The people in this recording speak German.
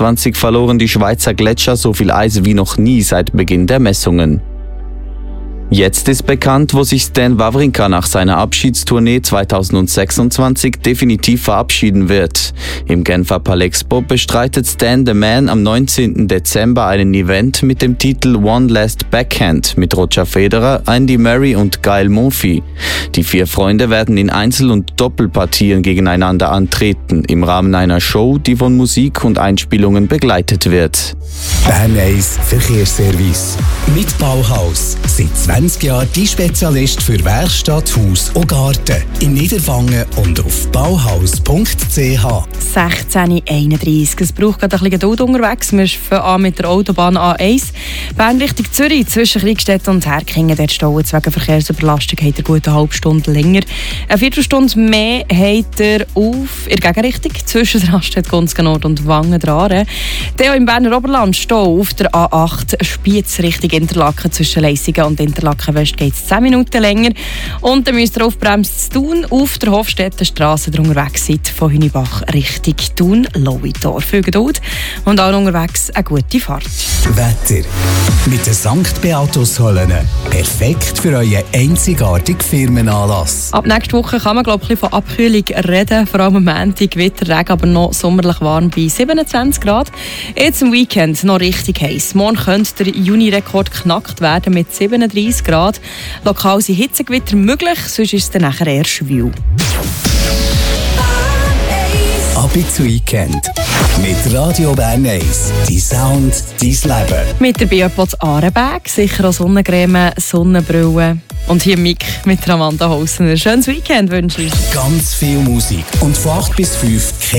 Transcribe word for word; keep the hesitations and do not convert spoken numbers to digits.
sechsundzwanzig verloren die Schweizer Gletscher so viel Eis wie noch nie seit Beginn der Messungen. Jetzt ist bekannt, wo sich Stan Wawrinka nach seiner Abschiedstournee zweitausendsechsundzwanzig definitiv verabschieden wird. Im Genfer Palexpo bestreitet Stan the Man am neunzehnten Dezember einen Event mit dem Titel One Last Backhand mit Roger Federer, Andy Murray und Gael Monfils. Die vier Freunde werden in Einzel- und Doppelpartien gegeneinander antreten, im Rahmen einer Show, die von Musik und Einspielungen begleitet wird. Bern eins Verkehrsservice. Mit Bauhaus. Seit zwanzig Jahren die Spezialist für Werkstatt, Haus und Garten. In Niederwangen und auf bauhaus punkt c h. sechzehn Uhr einunddreißig. Es braucht gerade ein bisschen Geduld unterwegs. Wir fangen an mit der Autobahn A eins. Bern Richtung Zürich, zwischen Kriegstetten und Herkingen. Dort stauen wegen Verkehrsüberlastung habt ihr gut eine halbe Stunde länger. Eine Viertelstunde mehr habt ihr auf in der Gegenrichtung zwischen Raststätte, Gunzgen Nord und Wangen dran. Der im Berner Oberland Stau auf der A acht Spiez Richtung Interlaken. Zwischen Leissigen und Interlaken West geht es zehn Minuten länger. Und dann müsst ihr aufbremsen zu Thun auf der Hofstettenstrasse unterwegs seid von Hünibach Richtung Thun-Lauitor. Viel Geduld und auch unterwegs eine gute Fahrt. Wetter. Mit den Sankt Beatus-Hallen. Perfekt für euren einzigartigen Firmenanlass. Ab nächster Woche kann man glaube ich von Abkühlung reden. Vor allem am Montag, Gewitter, Regen, aber noch sommerlich warm bei siebenundzwanzig Grad. Jetzt am Weekend noch richtig heiß. Morgen könnte der Juni-Rekord geknackt werden mit siebenunddreißig Grad. Lokal sind Hitzegewitter möglich, sonst ist es dann nachher eher schwül. Ab ins Weekend. Mit Radio Bern eins. Dein Sound, dein Leben. Mit der Biopods Arenberg, sicher auch Sonnencreme, Sonnenbrille. Und hier Mick mit Amanda Hausner. Schönes Weekend wünsche ich. Ganz viel Musik. Und von acht bis fünf